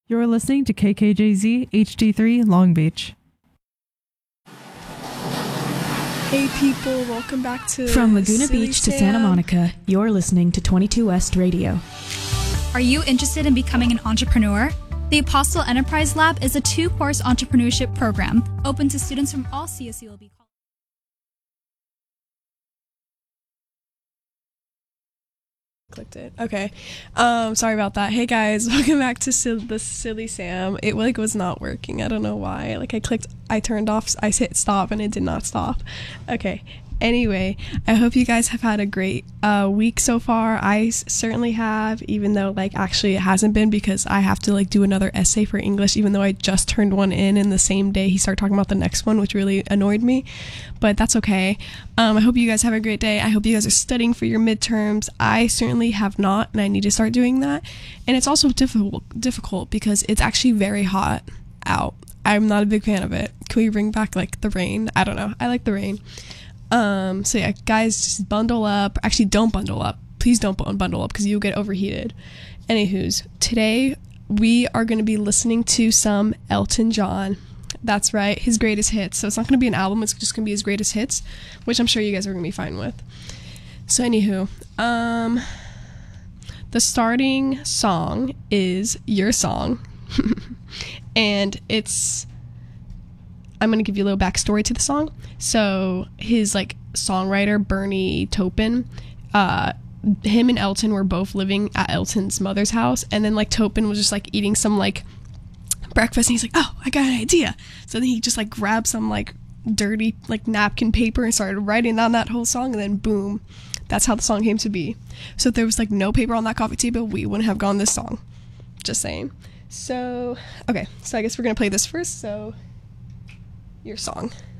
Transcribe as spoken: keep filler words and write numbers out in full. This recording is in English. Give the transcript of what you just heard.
You're listening to K K J Z H D three Long Beach. Hey people, welcome back to From Laguna Silly Beach to Sam. Santa Monica, you're listening to twenty-two West Radio. Are you interested in becoming an entrepreneur? The Apostle Enterprise Lab is a two-course entrepreneurship program open to students from all C S U L B colleges. Clicked it. Okay. Um, sorry about that. Hey guys, welcome back to Sil- the Silly Sam. It like was not working. I don't know why. Like I clicked, I turned off, I hit stop, and it did not stop. Okay. Anyway, I hope you guys have had a great uh, week so far. I s- certainly have, even though like actually it hasn't been because I have to like do another essay for English, even though I just turned one in and the same day he started talking about the next one, which really annoyed me. But that's okay. Um, I hope you guys have a great day. I hope you guys are studying for your midterms. I certainly have not, and I need to start doing that. And it's also difficult, difficult because it's actually very hot out. I'm not a big fan of it. Can we bring back like the rain? I don't know. I like the rain. Um, so yeah, guys, just bundle up. Actually, don't bundle up. Please don't bundle up because you'll get overheated. Anywho's, today we are going to be listening to some Elton John. That's right, his greatest hits. So it's not going to be an album, it's just going to be his greatest hits, which I'm sure you guys are going to be fine with. So anywho, um, the starting song is Your Song. And it's... I'm going to give you a little backstory to the song. So his like songwriter, Bernie Taupin, uh, him and Elton were both living at Elton's mother's house. And then like Taupin was just like eating some like breakfast and he's like, oh, I got an idea. So then he just like grabbed some like dirty like napkin paper and started writing down that whole song. And then boom, that's how the song came to be. So if there was like no paper on that coffee table, we wouldn't have gone this song. Just saying. So, okay. So I guess we're going to play this first. So... Your Song.